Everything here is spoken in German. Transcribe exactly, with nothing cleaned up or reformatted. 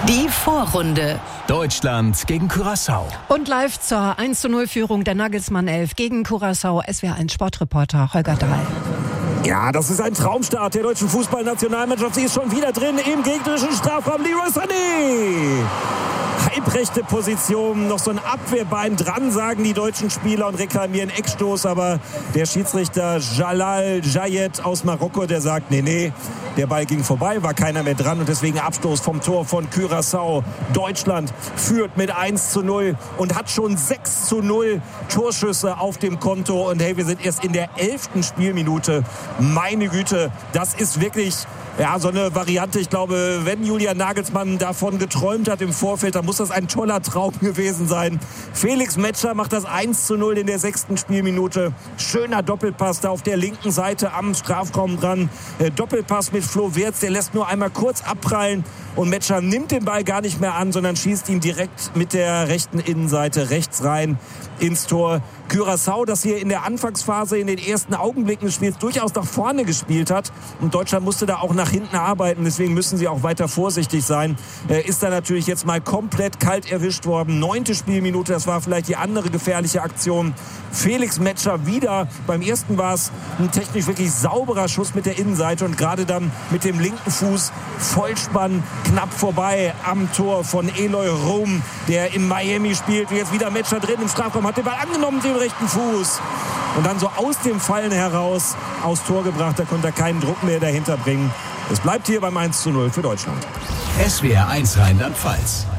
Die Vorrunde. Deutschland gegen Curaçao. Und live zur eins zu null Führung der Nagelsmann elf gegen Curaçao. S W R eins Sportreporter Holger Dahl. Ja, das ist ein Traumstart der deutschen Fußballnationalmannschaft. Sie ist schon wieder drin im gegnerischen Strafraum. Leroy Sané! Halbrechte Position, noch so ein Abwehrbein dran, sagen die deutschen Spieler und reklamieren Eckstoß. Aber der Schiedsrichter Jalal Jayed aus Marokko, der sagt, nee, nee, der Ball ging vorbei, war keiner mehr dran und deswegen Abstoß vom Tor von Curaçao. Deutschland führt mit eins zu null und hat schon sechs zu null Torschüsse auf dem Konto. Und hey, wir sind erst in der elften Spielminute. Meine Güte, das ist wirklich... Ja, so eine Variante, ich glaube, wenn Julian Nagelsmann davon geträumt hat im Vorfeld, dann muss das ein toller Traum gewesen sein. Felix Metscher macht das eins zu null in der sechsten Spielminute. Schöner Doppelpass da auf der linken Seite am Strafraum dran. Äh, Doppelpass mit Flo Wirtz, der lässt nur einmal kurz abprallen und Metscher nimmt den Ball gar nicht mehr an, sondern schießt ihn direkt mit der rechten Innenseite rechts rein ins Tor. Curaçao, das hier in der Anfangsphase, in den ersten Augenblicken des Spiels durchaus nach vorne gespielt hat. Und Deutschland musste da auch nach hinten arbeiten. Deswegen müssen sie auch weiter vorsichtig sein. Äh, ist da natürlich jetzt mal komplett kalt erwischt worden. Neunte Spielminute, das war vielleicht die andere gefährliche Aktion. Felix Metscher wieder. Beim ersten war es ein technisch wirklich sauberer Schuss mit der Innenseite. Und gerade dann mit dem linken Fuß Vollspann knapp vorbei am Tor von Eloy Room, der in Miami spielt. Jetzt wieder Metscher drin im Strafraum, hat den Ball angenommen mit dem rechten Fuß. Und dann so aus dem Fallen heraus aufs Tor gebracht. Da konnte er keinen Druck mehr dahinter bringen. Es bleibt hier beim eins zu null für Deutschland. S W R eins Rheinland-Pfalz.